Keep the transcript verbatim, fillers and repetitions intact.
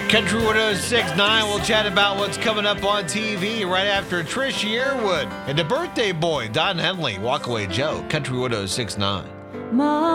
Country one oh six point nine, we'll chat about what's coming up on T V right after Trish Yearwood and the birthday boy, Don Henley, Walkaway Joe, Country one oh six point nine.